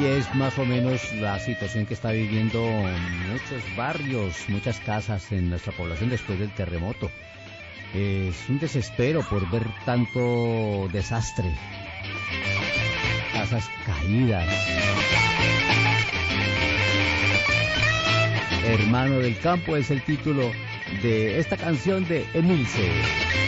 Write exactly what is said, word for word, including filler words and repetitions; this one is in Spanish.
Y es más o menos la situación que está viviendo muchos barrios, muchas casas en nuestra población después del terremoto. Es un desespero por ver tanto desastre, casas caídas. Hermano del campo es el título de esta canción de Emilce.